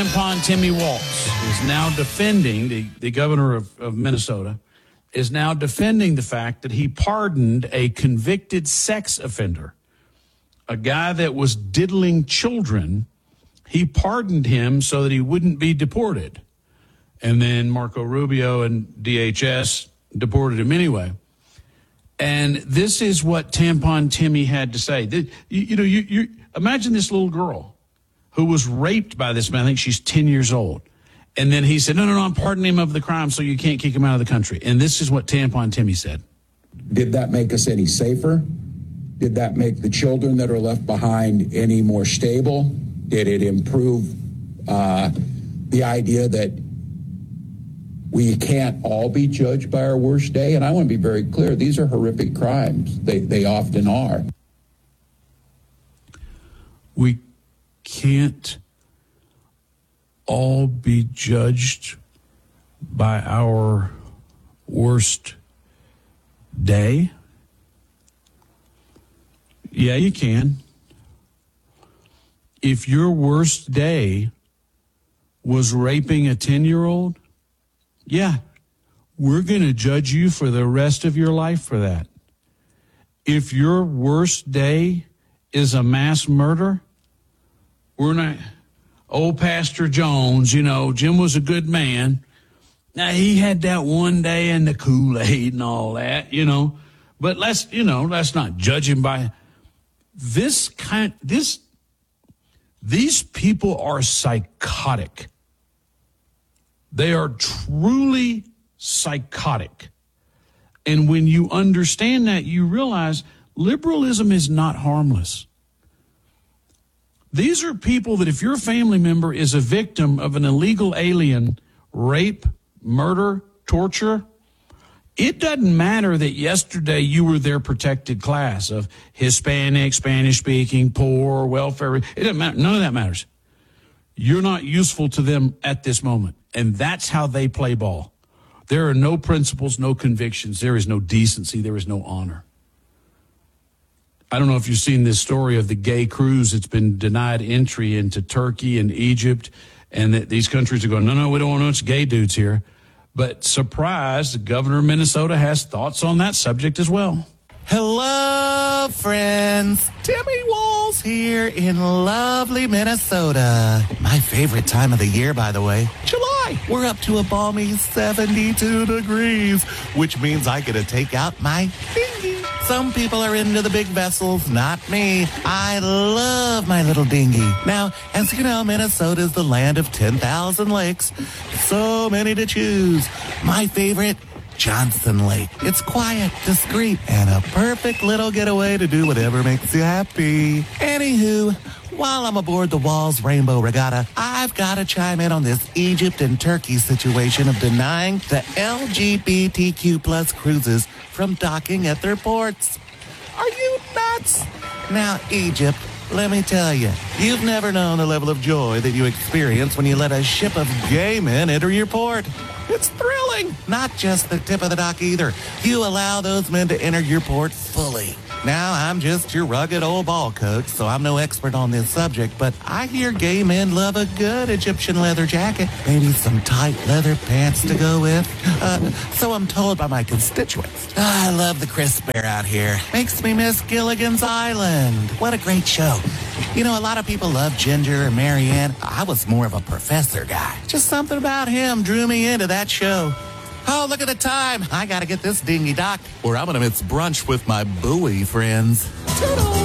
Tampon Timmy Walz is now defending, the governor of Minnesota, is now defending the fact that he pardoned a convicted sex offender, a guy that was diddling children. He pardoned him so that he wouldn't be deported. And then Marco Rubio and DHS deported him anyway. And this is what Tampon Timmy had to say. You imagine this little girl who was raped by this man. I think she's 10 years old. And then he said, no, I'm pardoning him of the crime so you can't kick him out of the country. And this is what Tampon Timmy said. Did that make us any safer? Did that make the children that are left behind any more stable? Did it improve the idea that we can't all be judged by our worst day? And I want to be very clear. These are horrific crimes. They often are. We can't all be judged by our worst day? Yeah, you can. If your worst day was raping a 10-year-old, yeah, we're going to judge you for the rest of your life for that. If your worst day is a mass murder, we're not... Old Pastor Jones, Jim was a good man. Now, he had that one day in the Kool-Aid and all that, But let's not judge him by these people are psychotic. They are truly psychotic. And when you understand that, you realize liberalism is not harmless. These are people that if your family member is a victim of an illegal alien, rape, murder, torture, it doesn't matter that yesterday you were their protected class of Hispanic, Spanish-speaking, poor, welfare. It doesn't matter. None of that matters. You're not useful to them at this moment. And that's how they play ball. There are no principles, no convictions. There is no decency. There is no honor. I don't know if you've seen this story of the gay cruise that's been denied entry into Turkey and Egypt, and that these countries are going, no, we don't want much gay dudes here. But surprise, the governor of Minnesota has thoughts on that subject as well. Hello, friends. Timmy Walz here in lovely Minnesota. My favorite time of the year, by the way. July. We're up to a balmy 72 degrees, which means I get to take out my dinghy. Some people are into the big vessels, not me. I love my little dinghy. Now, as you know, Minnesota is the land of 10,000 lakes. So many to choose. My favorite, Johnson Lake. It's quiet, discreet, and a perfect little getaway to do whatever makes you happy. Anywho, while I'm aboard the Walz Rainbow Regatta, I've got to chime in on this Egypt and Turkey situation of denying the LGBTQ plus cruises from docking at their ports. Are you nuts? Now, Egypt, let me tell you, you've never known the level of joy that you experience when you let a ship of gay men enter your port. It's thrilling. Not just the tip of the dock either. You allow those men to enter your port fully. Now, I'm just your rugged old ball coach, so I'm no expert on this subject, but I hear gay men love a good Egyptian leather jacket, maybe some tight leather pants to go with. So I'm told by my constituents. I love the crisp air out here. Makes me miss Gilligan's Island. What a great show. A lot of people love Ginger and Marianne. I was more of a professor guy. Just something about him drew me into that show. Oh, look at the time. I got to get this dinghy docked, or I'm going to miss brunch with my buoy friends. Toodles.